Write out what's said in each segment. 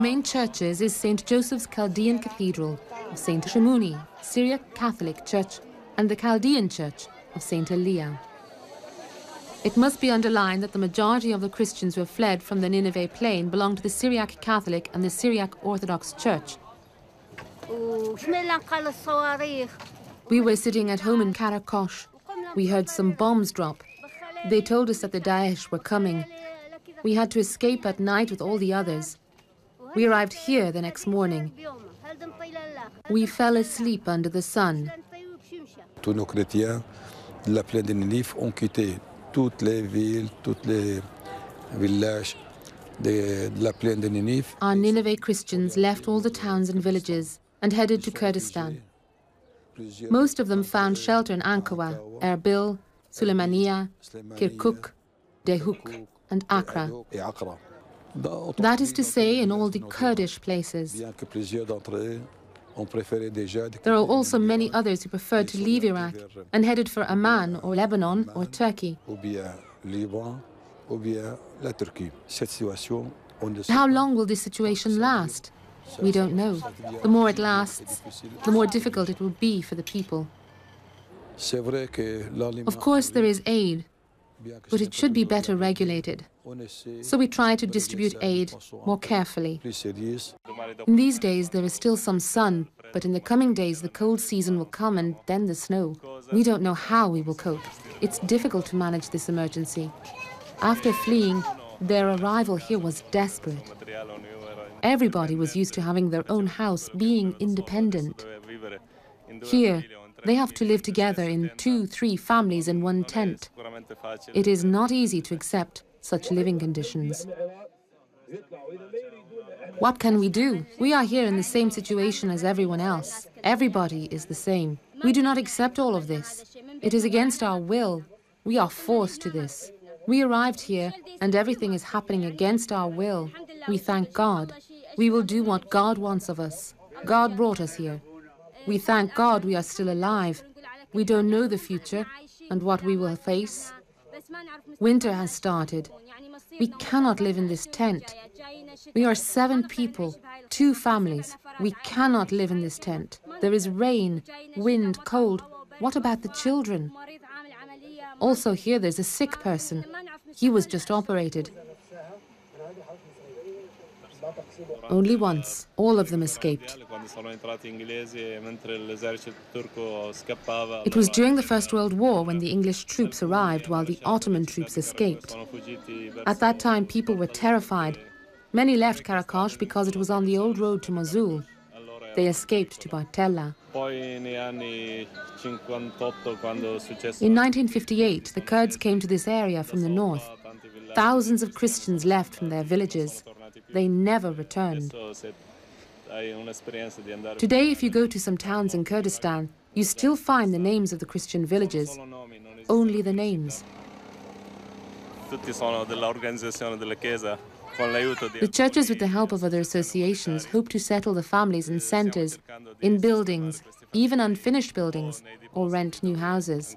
Main churches is St. Joseph's Chaldean Cathedral of St. Shimoni, Syriac Catholic Church, and the Chaldean Church of St. Elia. It must be underlined that the majority of the Christians who have fled from the Nineveh plain belong to the Syriac Catholic and the Syriac Orthodox Church. We were sitting at home in Karakosh. We heard some bombs drop. They told us that the Daesh were coming. We had to escape at night with all the others. We arrived here the next morning. We fell asleep under the sun. Tous nos chrétiens de la plaine de Ninive ont quitté toutes les villes, tous les villages de la plaine de Ninive. Our Nineveh Christians left all the towns and villages and headed to Kurdistan. Most of them found shelter in Ankara, Erbil, Suleymaniye, Kirkuk, Dehuk, and Accra. That is to say, in all the Kurdish places. There are also many others who preferred to leave Iraq and headed for Amman or Lebanon or Turkey. How long will this situation last? We don't know. The more it lasts, the more difficult it will be for the people. Of course, there is aid, but it should be better regulated. So we try to distribute aid more carefully. In these days, there is still some sun, but in the coming days, the cold season will come and then the snow. We don't know how we will cope. It's difficult to manage this emergency. After fleeing, their arrival here was desperate. Everybody was used to having their own house, being independent. Here, they have to live together in 2-3 families in one tent. It is not easy to accept such living conditions. What can we do? We are here in the same situation as everyone else. Everybody is the same. We do not accept all of this. It is against our will. We are forced to this. We arrived here and everything is happening against our will. We thank God. We will do what God wants of us. God brought us here. We thank God we are still alive. We don't know the future and what we will face. Winter has started. We cannot live in this tent. We are 7 people, 2 families. We cannot live in this tent. There is rain, wind, cold. What about the children? Also here there's a sick person. He was just operated. Only once, all of them escaped. It was during the First World War when the English troops arrived while the Ottoman troops escaped. At that time, people were terrified. Many left Karakosh because it was on the old road to Mosul. They escaped to Bartella. In 1958, the Kurds came to this area from the north. Thousands of Christians left from their villages. They never returned. Today, if you go to some towns in Kurdistan, you still find the names of the Christian villages. Only the names. The churches, with the help of other associations, hope to settle the families in centres, in buildings, even unfinished buildings, or rent new houses.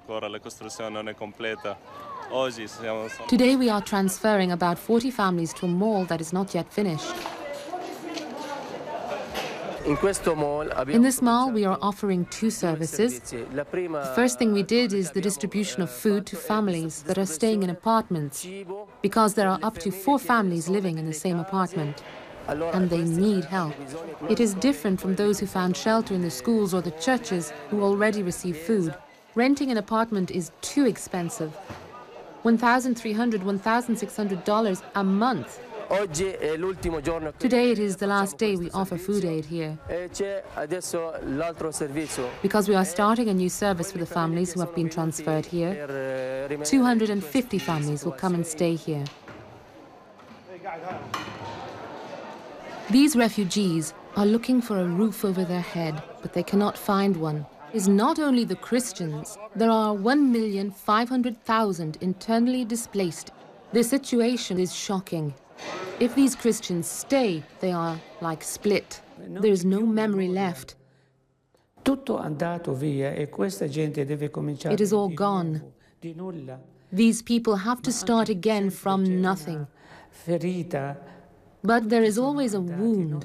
Today we are transferring about 40 families to a mall that is not yet finished. In this mall, we are offering 2 services. The first thing we did is the distribution of food to families that are staying in apartments, because there are up to 4 families living in the same apartment, and they need help. It is different from those who found shelter in the schools or the churches who already receive food. Renting an apartment is too expensive. $1,300, $1,600 a month. Today it is the last day we offer food aid here. Because we are starting a new service for the families who have been transferred here. 250 families will come and stay here. These refugees are looking for a roof over their head, but they cannot find one. It is not only the Christians. There are 1,500,000 internally displaced. The situation is shocking. If these Christians stay, they are like split. There is no memory left. It is all gone. These people have to start again from nothing. But there is always a wound